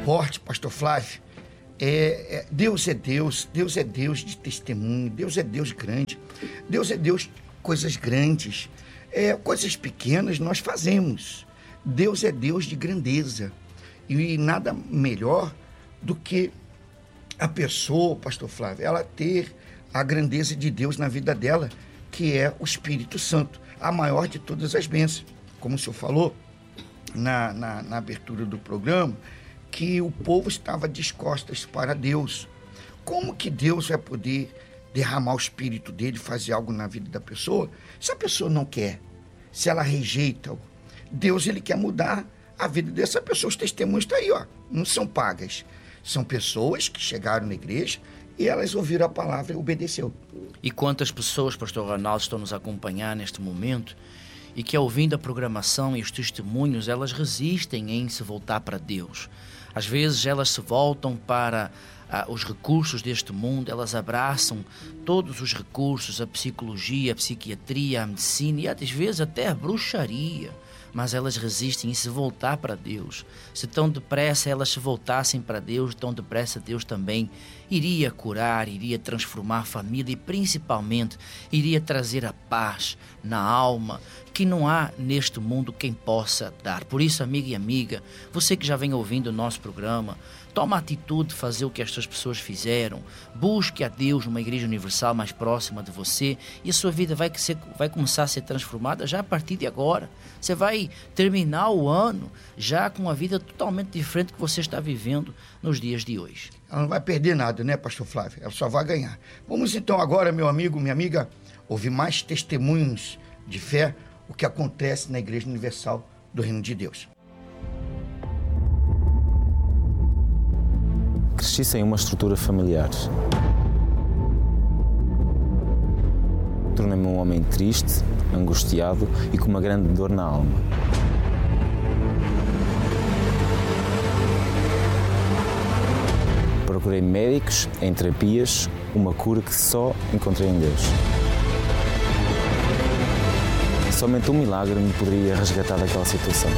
suporte, pastor Flávio. Deus é Deus, Deus é Deus de testemunho, Deus é Deus grande, Deus é Deus de coisas grandes, coisas pequenas nós fazemos. Deus é Deus de grandeza e nada melhor do que a pessoa, pastor Flávio, ela ter a grandeza de Deus na vida dela, que é o Espírito Santo, a maior de todas as bênçãos. Como o senhor falou na abertura do programa, que o povo estava de costas para Deus. Como que Deus vai poder derramar o Espírito dele, fazer algo na vida da pessoa, se a pessoa não quer, se ela rejeita? Deus, ele quer mudar a vida dessa pessoa. Os testemunhos estão aí, ó, não são pagas. São pessoas que chegaram na igreja e elas ouviram a palavra e obedeceu. E quantas pessoas, pastor Ronaldo, estão nos acompanhar neste momento e que, ouvindo a programação e os testemunhos, elas resistem em se voltar para Deus. Às vezes elas se voltam para os recursos deste mundo, elas abraçam todos os recursos, a psicologia, a psiquiatria, a medicina e às vezes até a bruxaria. Mas elas resistem em se voltar para Deus. Se tão depressa elas se voltassem para Deus, tão depressa Deus também iria curar, iria transformar a família e principalmente iria trazer a paz na alma que não há neste mundo quem possa dar. Por isso, amigo e amiga, você que já vem ouvindo o nosso programa, toma a atitude de fazer o que estas pessoas fizeram. Busque a Deus numa igreja universal mais próxima de você e a sua vida vai começar a ser transformada já a partir de agora. Você vai terminar o ano já com uma vida totalmente diferente que você está vivendo nos dias de hoje. Ela não vai perder nada, né, pastor Flávio? Ela só vai ganhar. Vamos então agora, meu amigo, minha amiga, ouvir mais testemunhos de fé, o que acontece na Igreja Universal do Reino de Deus. Cresci sem uma estrutura familiar. Tornei-me um homem triste, angustiado e com uma grande dor na alma. Procurei médicos, em terapias, uma cura que só encontrei em Deus. Somente um milagre me poderia resgatar daquela situação.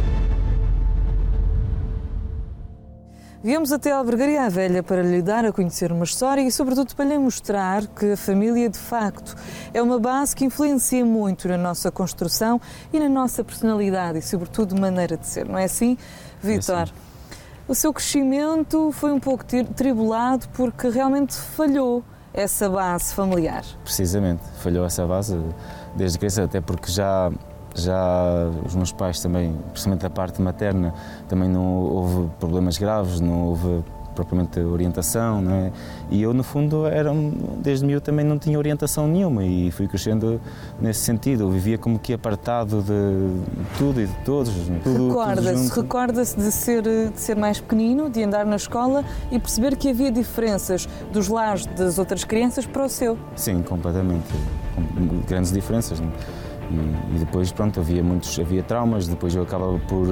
Viemos até a Albergaria à Velha para lhe dar a conhecer uma história e, sobretudo, para lhe mostrar que a família, de facto, é uma base que influencia muito na nossa construção e na nossa personalidade e, sobretudo, maneira de ser. Não é assim, Vítor? O seu crescimento foi um pouco tribulado porque realmente falhou essa base familiar. Precisamente, falhou essa base desde criança, até porque já os meus pais também, principalmente a parte materna, também não houve problemas graves, não houve propriamente orientação, não é? E eu, no fundo, desde miúdo também não tinha orientação nenhuma e fui crescendo nesse sentido. Eu vivia como que apartado de tudo e de todos. Recorda-se de ser mais pequenino, de andar na escola e perceber que havia diferenças dos lares das outras crianças para o seu? Sim, completamente. Grandes diferenças, não é? E depois, pronto, havia traumas, depois eu acabava por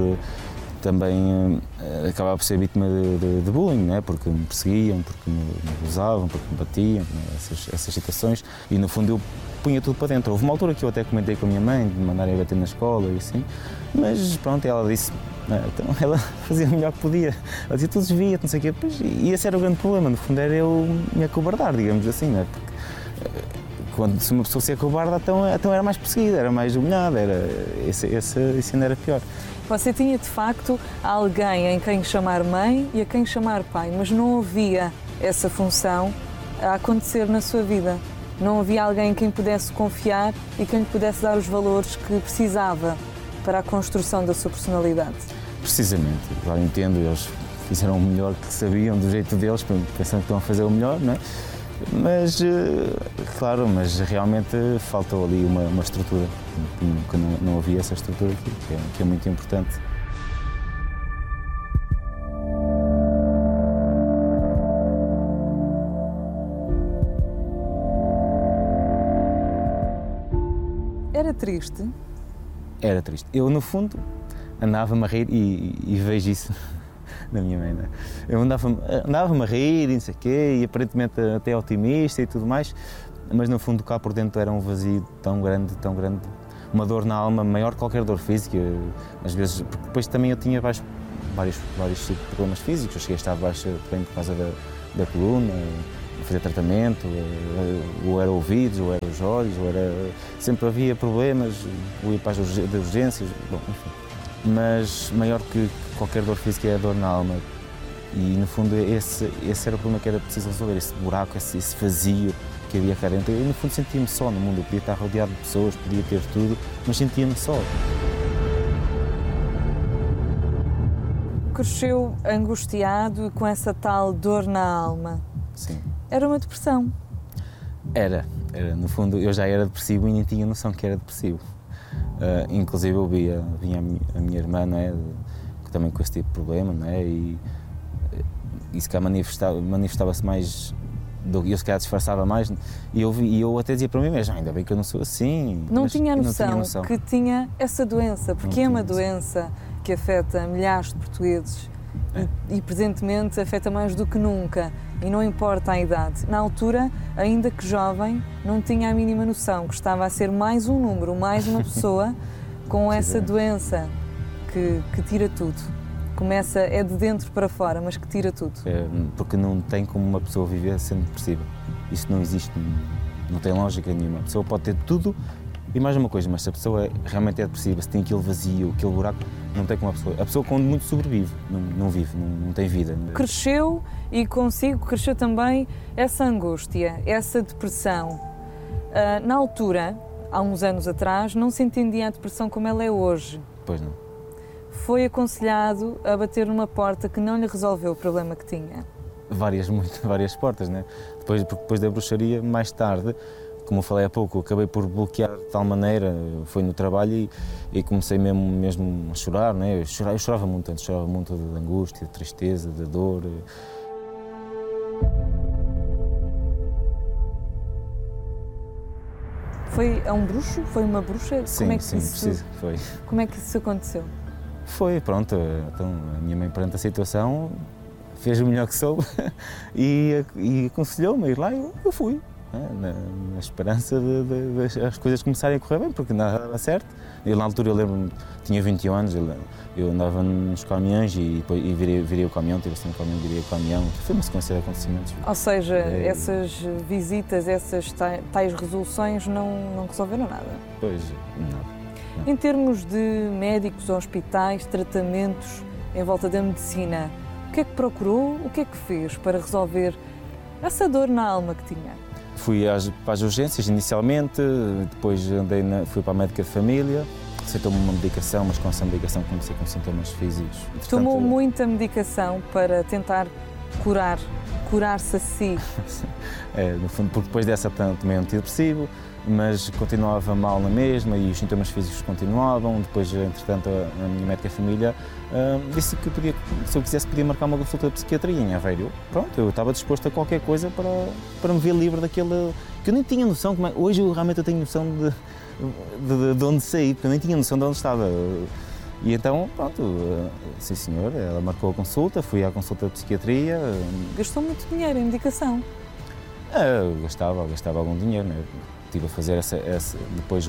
ser vítima de bullying, né? Porque me perseguiam, porque me abusavam, porque me batiam, né? essas situações, e no fundo eu punha tudo para dentro. Houve uma altura que eu até comentei com a minha mãe de me mandarem bater na escola e assim, mas pronto, ela disse, então ela fazia o melhor que podia, ela dizia, tu desvia-te, não sei o quê, e esse era o grande problema, no fundo era eu me acobardar, digamos assim, né? Porque se uma pessoa se acobarda, então era mais perseguida, era mais humilhada, esse ainda era pior. Você tinha, de facto, alguém em quem chamar mãe e a quem chamar pai, mas não havia essa função a acontecer na sua vida. Não havia alguém em quem pudesse confiar e quem lhe pudesse dar os valores que precisava para a construção da sua personalidade. Precisamente. Agora entendo, eles fizeram o melhor que sabiam, do jeito deles, pensando que estão a fazer o melhor, não é? Mas, claro, mas realmente faltou ali uma estrutura, que não havia essa estrutura aqui, que é muito importante. Era triste? Era triste. Eu, no fundo, andava-me a rir e vejo isso da minha mãe, né? Eu andava-me a rir e não sei o quê, e aparentemente até otimista e tudo mais, mas no fundo cá por dentro era um vazio tão grande, uma dor na alma maior que qualquer dor física, às vezes, porque depois também eu tinha baixo vários problemas físicos. Eu cheguei a estar baixa também por causa da coluna, fazer tratamento, ou era ouvidos, ou era os olhos, sempre havia problemas, ou ia para as urgências, bom, enfim. Mas maior que qualquer dor física é a dor na alma. E no fundo esse era o problema que era preciso resolver, esse buraco, esse vazio que havia cá dentro. Eu no fundo sentia-me só no mundo, eu podia estar rodeado de pessoas, podia ter tudo, mas sentia-me só. Cresceu angustiado e com essa tal dor na alma. Sim. Era uma depressão? Era. No fundo eu já era depressivo e nem tinha noção que era depressivo. Inclusive eu vinha a minha irmã, não é, também com esse tipo de problema, não é, e se calhar manifestava-se mais, eu se calhar disfarçava mais, e eu até dizia para mim mesmo, ainda bem que eu não sou assim. Não tinha noção que tinha essa doença, porque é uma doença que afeta milhares de portugueses e presentemente afeta mais do que nunca, e não importa a idade. Na altura, ainda que jovem, não tinha a mínima noção que estava a ser mais um número, mais uma pessoa com essa doença que tira tudo. É de dentro para fora, mas que tira tudo. Porque não tem como uma pessoa viver sendo depressiva. Isso não existe, não tem lógica nenhuma. A pessoa pode ter tudo e mais uma coisa, mas se a pessoa realmente é depressiva, se tem aquele vazio, aquele buraco, não tem como a pessoa. A pessoa quando muito sobrevive, não vive, não tem vida. Cresceu e consigo cresceu também essa angústia, essa depressão. Na altura, há uns anos atrás, não se entendia a depressão como ela é hoje. Pois não. Foi aconselhado a bater numa porta que não lhe resolveu o problema que tinha? Várias portas, né? Depois da bruxaria, mais tarde, como eu falei há pouco, acabei por bloquear de tal maneira, foi no trabalho e comecei mesmo a chorar, né? Eu chorava muito antes, chorava muito de angústia, de tristeza, de dor. Foi a um bruxo? Foi uma bruxa? Sim, foi. Como é que isso aconteceu? Foi, pronto, então a minha mãe perante a situação fez o melhor que soube e aconselhou-me a ir lá e eu fui, né, na esperança de as coisas começarem a correr bem, porque nada dava certo. Na altura eu lembro-me, tinha 21 anos, eu andava nos caminhões e virei o caminhão, tive assim um caminhão, virei o caminhão, foi uma sequência de acontecimentos. Ou seja, essas visitas, essas tais resoluções não resolveram nada? Pois, nada. Em termos de médicos, hospitais, tratamentos em volta da medicina, o que é que procurou, o que é que fez para resolver essa dor na alma que tinha? Fui para as urgências inicialmente, depois fui para a médica de família, receitou-me uma medicação, mas com essa medicação comecei com sintomas físicos. Tomou muita medicação para tentar curar-se a si? No fundo, porque depois dessa tomei um antidepressivo, mas continuava mal na mesma e os sintomas físicos continuavam. Depois, entretanto, a minha médica de família disse que se eu quisesse, podia marcar uma consulta de psiquiatria em Aveiro. Eu estava disposto a qualquer coisa para me ver livre daquele... que eu nem tinha noção, hoje realmente eu tenho noção de onde saí, porque eu nem tinha noção de onde estava. E então, sim senhor, ela marcou a consulta, fui à consulta de psiquiatria. Gastou muito dinheiro em medicação? Gastava algum dinheiro, né? Estive a fazer depois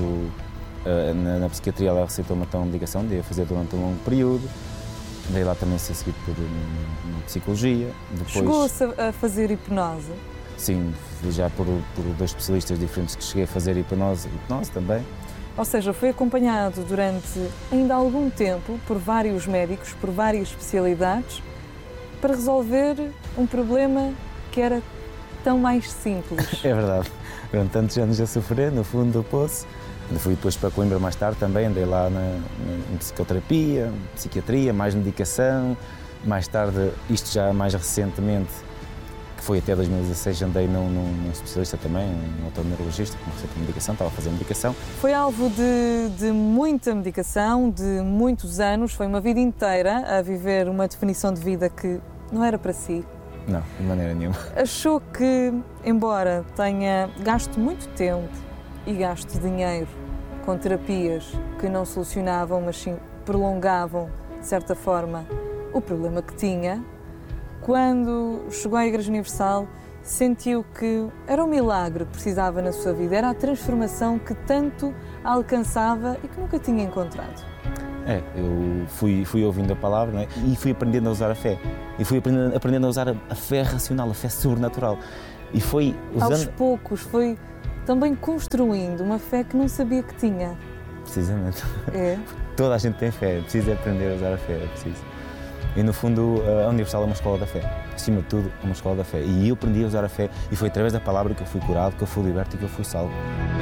na psiquiatria ela receitou-me uma medicação, dei a fazer durante um longo período, daí lá também ser seguido por psicologia. Depois, chegou-se a fazer hipnose? Sim, já por 2 especialistas diferentes que cheguei a fazer hipnose também. Ou seja, foi acompanhado durante ainda algum tempo por vários médicos, por várias especialidades, para resolver um problema que era tão mais simples. É verdade. Durante tantos anos a sofrer, no fundo do poço. Fui depois para Coimbra mais tarde também, andei lá em psicoterapia, psiquiatria, mais medicação. Mais tarde, isto já mais recentemente, que foi até 2016, andei num especialista também, um otorrinolaringologista, com receita de medicação, estava a fazer medicação. Foi alvo de muita medicação, de muitos anos, foi uma vida inteira a viver uma definição de vida que não era para si. Não, de maneira nenhuma. Achou que, embora tenha gasto muito tempo e gasto dinheiro com terapias que não solucionavam, mas sim prolongavam, de certa forma, o problema que tinha, quando chegou à Igreja Universal, sentiu que era um milagre que precisava na sua vida, era a transformação que tanto a alcançava e que nunca tinha encontrado? Eu fui ouvindo a palavra, não é? E fui aprendendo a usar a fé. E fui aprendendo a usar a fé racional, a fé sobrenatural. E foi usando... Aos poucos, foi também construindo uma fé que não sabia que tinha. Precisamente. É. Toda a gente tem fé, é preciso aprender a usar a fé, é preciso. E no fundo, a Universal é uma escola da fé. Acima de tudo, é uma escola da fé. E eu aprendi a usar a fé. E foi através da palavra que eu fui curado, que eu fui liberto e que eu fui salvo.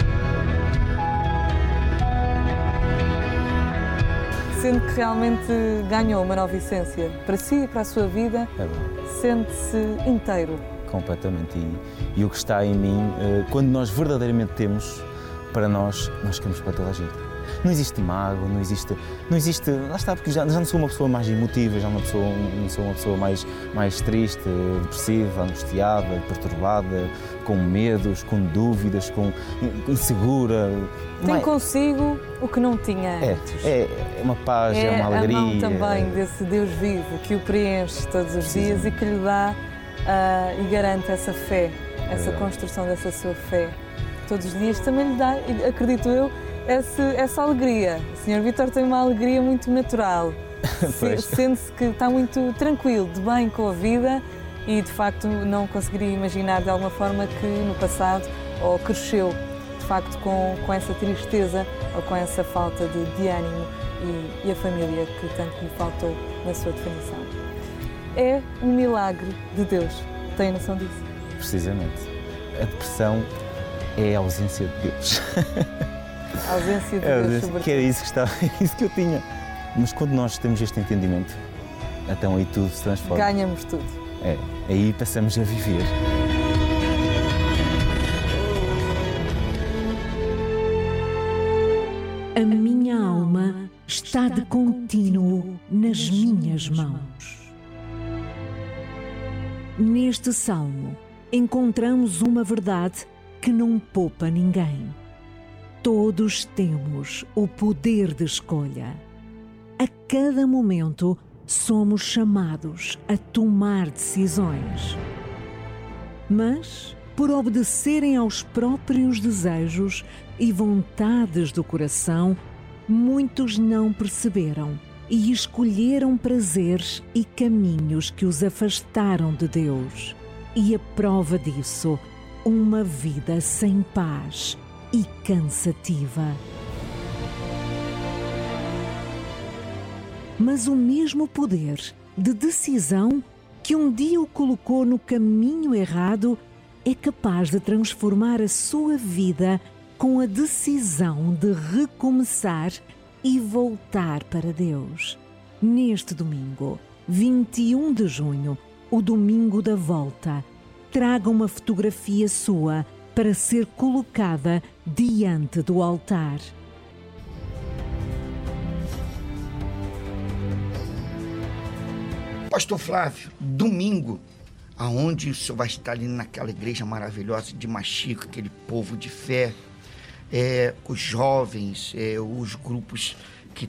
Sendo que realmente ganhou uma nova essência para si e para a sua vida, sente-se inteiro. Completamente. E o que está em mim, quando nós verdadeiramente temos, para nós queremos para toda a gente. Não existe mágoa, não existe, lá está, porque já não sou uma pessoa mais emotiva, não sou uma pessoa mais triste, depressiva, angustiada, perturbada, com medos, com dúvidas, com insegura. Tem consigo o que não tinha antes. É uma paz, é uma alegria. É a mão também desse Deus vivo que o preenche todos os dias e que lhe dá e garante essa fé, essa construção dessa sua fé. Todos os dias também lhe dá, acredito eu, essa alegria. O Sr. Vítor tem uma alegria muito natural. Sente-se que está muito tranquilo, de bem com a vida e, de facto, não conseguiria imaginar de alguma forma que no passado ou cresceu, de facto, com essa tristeza ou com essa falta de ânimo e a família que tanto lhe faltou na sua definição. É um milagre de Deus. Tem noção disso? Precisamente. A depressão é a ausência de Deus. A ausência de Deus, sobretudo. Que era isso que eu tinha. Mas quando nós temos este entendimento, então aí tudo se transforma. Ganhamos tudo. Aí passamos a viver. A minha alma está de contínuo nas minhas mãos. Neste salmo, encontramos uma verdade que não poupa ninguém. Todos temos o poder de escolha. A cada momento, somos chamados a tomar decisões. Mas, por obedecerem aos próprios desejos e vontades do coração, muitos não perceberam e escolheram prazeres e caminhos que os afastaram de Deus. E a prova disso, uma vida sem paz e cansativa. Mas o mesmo poder de decisão que um dia o colocou no caminho errado é capaz de transformar a sua vida com a decisão de recomeçar e voltar para Deus. Neste domingo, 21 de junho, o domingo da volta, traga uma fotografia sua para ser colocada diante do altar. Pastor Flávio, domingo, aonde o senhor vai estar ali naquela igreja maravilhosa de Machico, aquele povo de fé, os jovens, os grupos que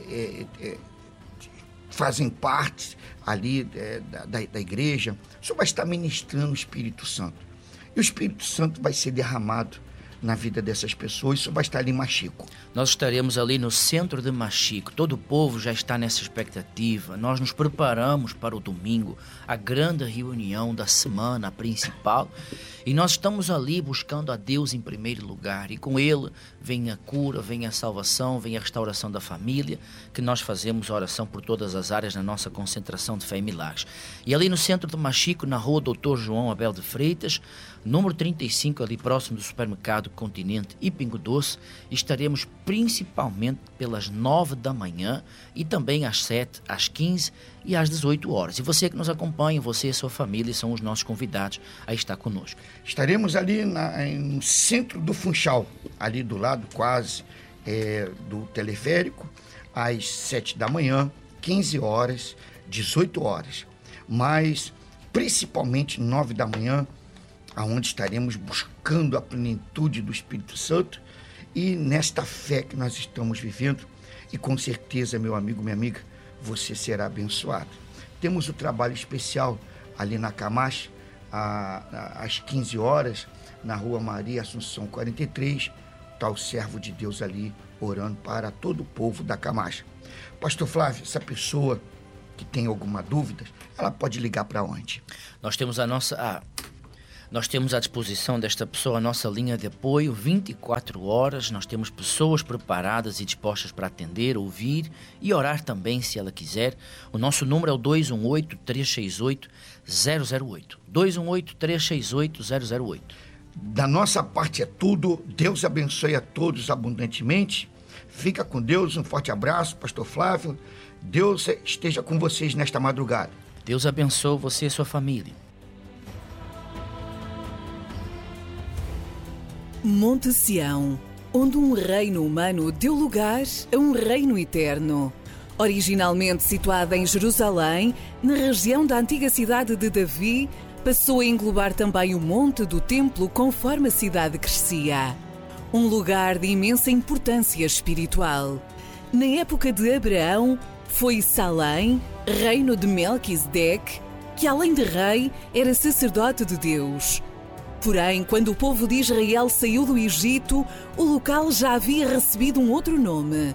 fazem parte ali da igreja, o senhor vai estar ministrando o Espírito Santo. E o Espírito Santo vai ser derramado na vida dessas pessoas, isso vai estar ali em Machico. Nós estaremos ali no centro de Machico, todo o povo já está nessa expectativa, nós nos preparamos para o domingo, a grande reunião da semana principal, e nós estamos ali buscando a Deus em primeiro lugar, e com Ele vem a cura, vem a salvação, vem a restauração da família, que nós fazemos oração por todas as áreas na nossa concentração de fé e milagres. E ali no centro de Machico, na rua Dr. João Abel de Freitas, número 35, ali próximo do supermercado Continente e Pingo Doce, estaremos principalmente pelas 9 da manhã e também às 7, às 15 e às 18 horas. E você que nos acompanha, você e sua família são os nossos convidados a estar conosco. Estaremos ali no centro do Funchal, ali do lado quase do teleférico, às 7 da manhã, 15 horas, 18 horas. Mas principalmente 9 da manhã, aonde estaremos buscando a plenitude do Espírito Santo e nesta fé que nós estamos vivendo. E com certeza, meu amigo, minha amiga, você será abençoado. Temos o trabalho especial ali na Camacho, às 15 horas, na Rua Maria Assunção 43, está o servo de Deus ali orando para todo o povo da Camacha. Pastor Flávio, essa pessoa que tem alguma dúvida, ela pode ligar para onde? Nós temos à disposição desta pessoa a nossa linha de apoio 24 horas. Nós temos pessoas preparadas e dispostas para atender, ouvir e orar também, se ela quiser. O nosso número é o 218-368-008. 218-368-008. Da nossa parte é tudo. Deus abençoe a todos abundantemente. Fica com Deus. Um forte abraço, Pastor Flávio. Deus esteja com vocês nesta madrugada. Deus abençoe você e sua família. Monte Sião, onde um reino humano deu lugar a um reino eterno. Originalmente situada em Jerusalém, na região da antiga cidade de Davi, passou a englobar também o monte do templo conforme a cidade crescia. Um lugar de imensa importância espiritual. Na época de Abraão, foi Salém, reino de Melquisedeque, que além de rei, era sacerdote de Deus. Porém, quando o povo de Israel saiu do Egito, o local já havia recebido um outro nome,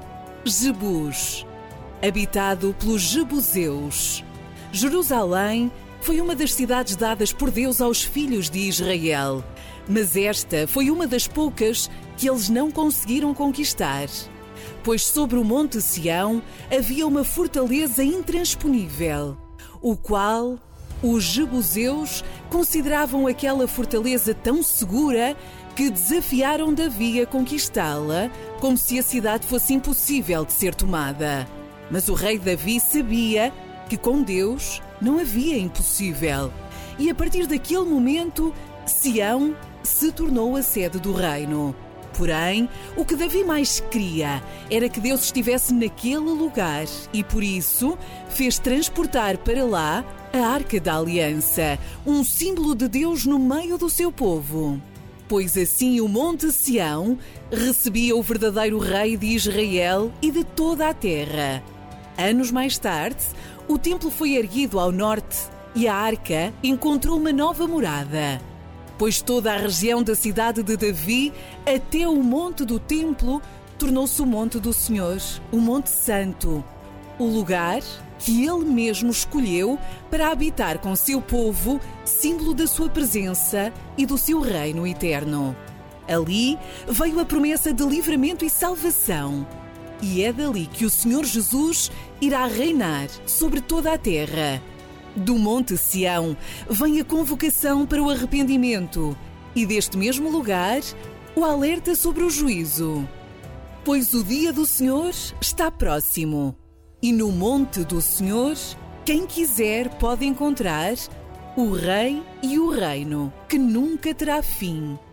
Jebus, habitado pelos jebuseus. Jerusalém foi uma das cidades dadas por Deus aos filhos de Israel, mas esta foi uma das poucas que eles não conseguiram conquistar. Pois sobre o Monte Sião havia uma fortaleza intransponível, o qual os jebuseus consideravam aquela fortaleza tão segura que desafiaram Davi a conquistá-la, como se a cidade fosse impossível de ser tomada. Mas o rei Davi sabia que com Deus não havia impossível. E a partir daquele momento, Sião se tornou a sede do reino. Porém, o que Davi mais queria era que Deus estivesse naquele lugar e, por isso, fez transportar para lá a Arca da Aliança, um símbolo de Deus no meio do seu povo. Pois assim o Monte Sião recebia o verdadeiro rei de Israel e de toda a terra. Anos mais tarde, o templo foi erguido ao norte e a Arca encontrou uma nova morada. Pois toda a região da cidade de Davi, até o monte do templo, tornou-se o monte do Senhor, o Monte Santo, o lugar que ele mesmo escolheu para habitar com seu povo, símbolo da sua presença e do seu reino eterno. Ali veio a promessa de livramento e salvação. E é dali que o Senhor Jesus irá reinar sobre toda a terra. Do Monte Sião vem a convocação para o arrependimento e deste mesmo lugar o alerta sobre o juízo. Pois o dia do Senhor está próximo e no monte do Senhor quem quiser pode encontrar o Rei e o reino que nunca terá fim.